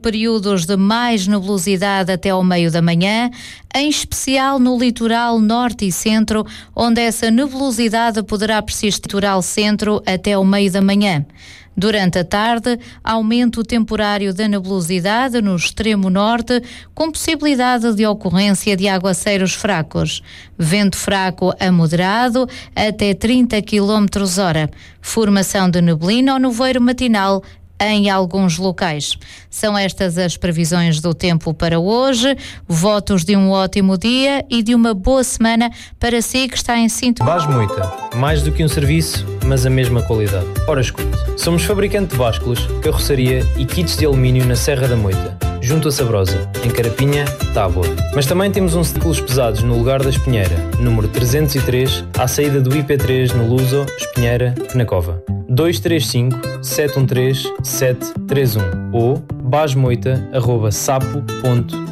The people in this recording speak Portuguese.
períodos de mais nebulosidade até ao meio da manhã, em especial no litoral norte e centro, onde essa nebulosidade poderá persistir no litoral centro até ao meio da manhã. Durante a tarde, aumento temporário da nebulosidade no extremo norte, com possibilidade de ocorrência de aguaceiros fracos. Vento fraco a moderado, até 30 km/h. Formação de neblina ou nevoeiro matinal em alguns locais. São estas as previsões do tempo para hoje. Votos de um ótimo dia e de uma boa semana para si que está em sintonia. Bás Moita, mais do que um serviço, mas a mesma qualidade. Ora, escute, somos fabricante de básculos, carroçaria e kits de alumínio na Serra da Moita, junto a Sabrosa, em Carapinha, Tábua. Mas também temos um ciclos pesados no lugar da Espinheira, número 303, à saída do IP3 no Luso, Espinheira, Penacova. 235 713 731 ou basmoita@sapo.pt